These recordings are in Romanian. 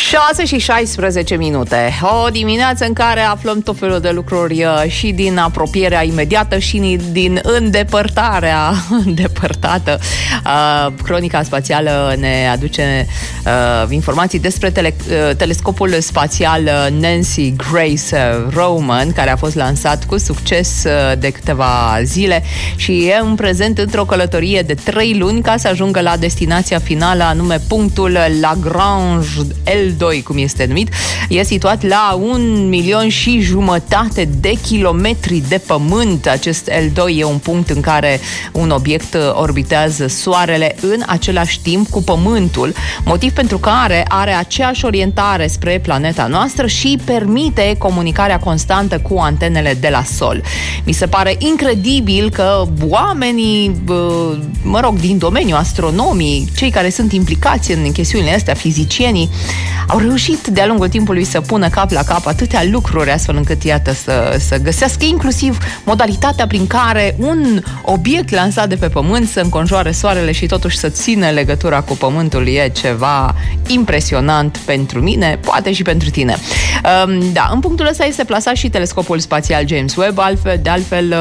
6:16. O dimineață în care aflăm tot felul de lucruri și din apropierea imediată și din îndepărtarea îndepărtată. Cronica spațială ne aduce informații despre telescopul spațial Nancy Grace Roman, care a fost lansat cu succes de câteva zile și e în prezent într-o călătorie de 3 luni ca să ajungă la destinația finală, anume punctul Lagrange L2, cum este numit. E situat la 1,5 milion de kilometri de pământ. Acest L2 e un punct în care un obiect orbitează Soarele în același timp cu Pământul, motiv pentru care are aceeași orientare spre planeta noastră și permite comunicarea constantă cu antenele de la Sol. Mi se pare incredibil că oamenii, din domeniul astronomii, cei care sunt implicați în chestiunile astea, fizicienii, au reușit de-a lungul timpului să pună cap la cap atâtea lucruri, astfel încât, iată, să găsească inclusiv modalitatea prin care un obiect lansat de pe Pământ să înconjoare Soarele și totuși să țină legătura cu Pământul. E ceva impresionant pentru mine, poate și pentru tine. Da, în punctul ăsta este plasat și telescopul spațial James Webb, de altfel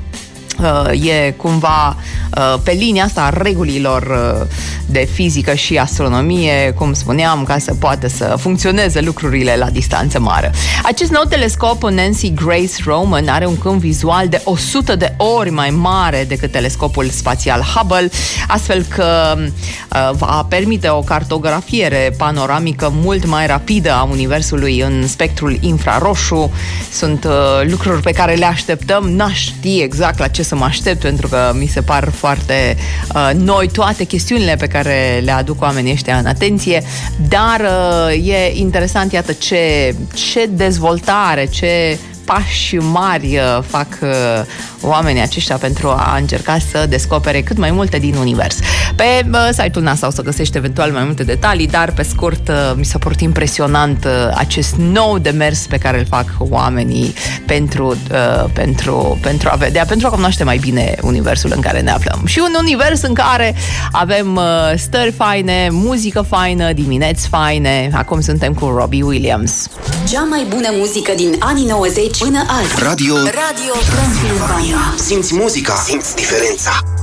e cumva pe linia asta a regulilor de fizică și astronomie, cum spuneam, ca să poată să funcționeze lucrurile la distanță mare. Acest nou telescop, Nancy Grace Roman, are un câmp vizual de 100 de ori mai mare decât telescopul spațial Hubble, astfel că va permite o cartografiere panoramică mult mai rapidă a Universului în spectrul infraroșu. Sunt lucruri pe care le așteptăm. N-aș ști exact la ce să mă aștept, pentru că mi se par foarte noi toate chestiunile pe care le aduc oamenii ăștia în atenție, dar e interesant, iată, ce dezvoltare, ce pași mari fac oamenii aceștia pentru a încerca să descopere cât mai multe din univers. Pe site-ul NASA o să găsești eventual mai multe detalii, dar pe scurt mi s-a părut impresionant acest nou demers pe care îl fac oamenii pentru a vedea, pentru a cunoaște mai bine universul în care ne aflăm. Și un univers în care avem stări faine, muzică faină, dimineți faine. Acum suntem cu Robbie Williams. Cea mai bună muzică din anii 90 până azi. Radio Transilvania. Simți muzica, simți diferența.